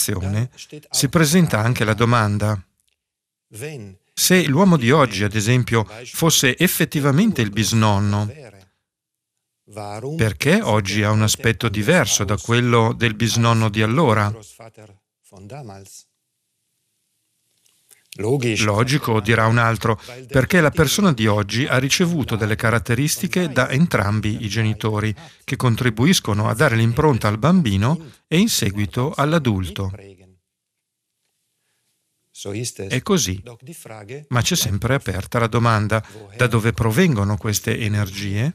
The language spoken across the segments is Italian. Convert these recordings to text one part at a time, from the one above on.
creazione si presenta anche la domanda: se l'uomo di oggi, ad esempio, fosse effettivamente il bisnonno, perché oggi ha un aspetto diverso da quello del bisnonno di allora? Logico, dirà un altro, perché la persona di oggi ha ricevuto delle caratteristiche da entrambi i genitori, che contribuiscono a dare l'impronta al bambino e in seguito all'adulto. È così, ma c'è sempre aperta la domanda: da dove provengono queste energie?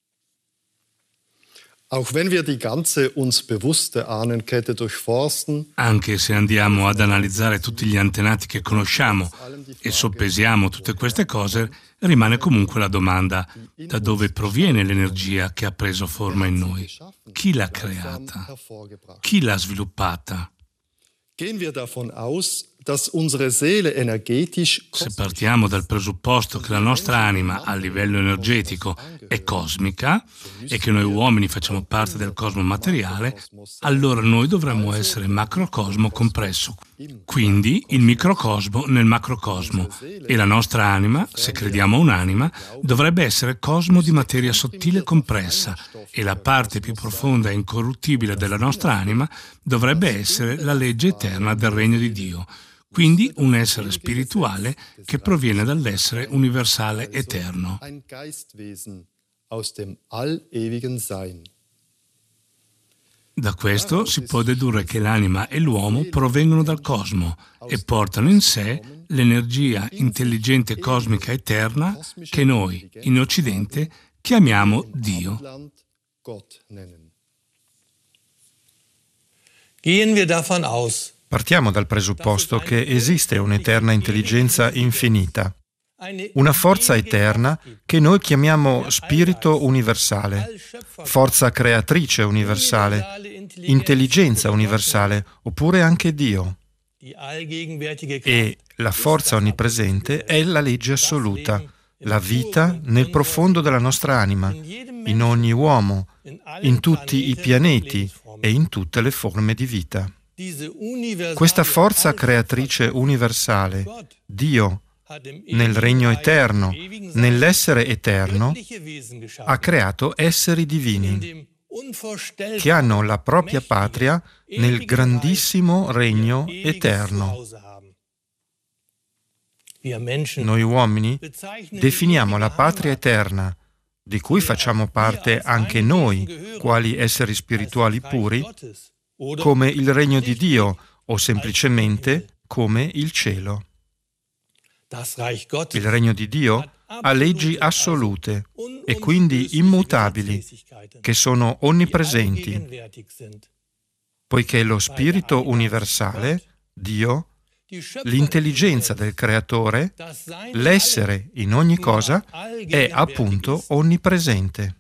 Anche se andiamo ad analizzare tutti gli antenati che conosciamo e soppesiamo tutte queste cose, rimane comunque la domanda: da dove proviene l'energia che ha preso forma in noi? Chi l'ha creata? Chi l'ha sviluppata? Se partiamo dal presupposto che la nostra anima a livello energetico è cosmica e che noi uomini facciamo parte del cosmo materiale, allora noi dovremmo essere macrocosmo compresso, quindi il microcosmo nel macrocosmo, e la nostra anima, se crediamo a un'anima, dovrebbe essere cosmo di materia sottile compressa, e la parte più profonda e incorruttibile della nostra anima dovrebbe essere la legge eterna del regno di Dio. Quindi un essere spirituale che proviene dall'essere universale eterno. Da questo si può dedurre che l'anima e l'uomo provengono dal cosmo e portano in sé l'energia intelligente cosmica eterna che noi, in Occidente, chiamiamo Dio. Gehen wir davon aus. Partiamo dal presupposto che esiste un'eterna intelligenza infinita, una forza eterna che noi chiamiamo spirito universale, forza creatrice universale, intelligenza universale, oppure anche Dio. E la forza onnipresente è la legge assoluta, la vita nel profondo della nostra anima, in ogni uomo, in tutti i pianeti e in tutte le forme di vita. Questa forza creatrice universale, Dio, nel regno eterno, nell'essere eterno, ha creato esseri divini che hanno la propria patria nel grandissimo regno eterno. Noi uomini definiamo la patria eterna, di cui facciamo parte anche noi, quali esseri spirituali puri, come il regno di Dio o semplicemente come il cielo. Il regno di Dio ha leggi assolute e quindi immutabili, che sono onnipresenti, poiché lo spirito universale, Dio, l'intelligenza del creatore, l'essere in ogni cosa, è appunto onnipresente.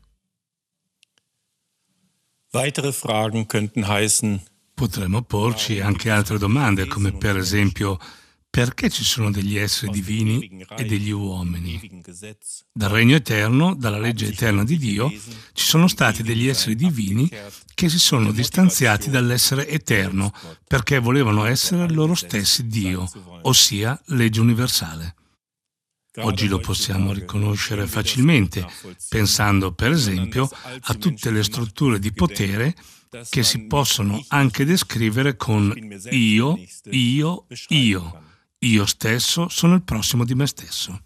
Weitere Fragen könnten heißen: Potremmo porci anche altre domande, come per esempio: perché ci sono degli esseri divini e degli uomini? Dal regno eterno, dalla legge eterna di Dio, ci sono stati degli esseri divini che si sono distanziati dall'essere eterno perché volevano essere loro stessi Dio, ossia legge universale. Oggi lo possiamo riconoscere facilmente, pensando per esempio a tutte le strutture di potere che si possono anche descrivere con io. Io stesso sono il prossimo di me stesso.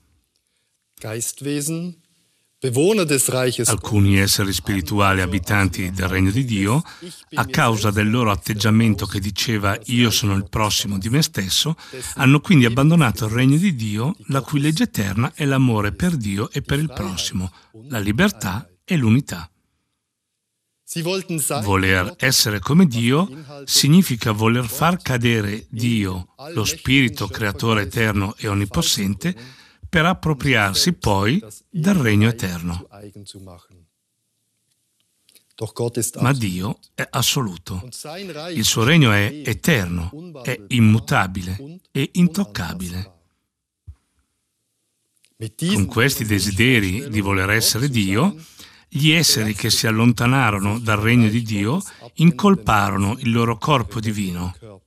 Alcuni esseri spirituali abitanti del regno di Dio, a causa del loro atteggiamento che diceva io sono il prossimo di me stesso, hanno quindi abbandonato il regno di Dio, la cui legge eterna è l'amore per Dio e per il prossimo, la libertà e l'unità. Voler essere come Dio significa voler far cadere Dio, lo spirito creatore eterno e onnipossente, per appropriarsi poi del regno eterno. Ma Dio è assoluto. Il suo regno è eterno, è immutabile e intoccabile. Con questi desideri di voler essere Dio, gli esseri che si allontanarono dal regno di Dio incolparono il loro corpo divino,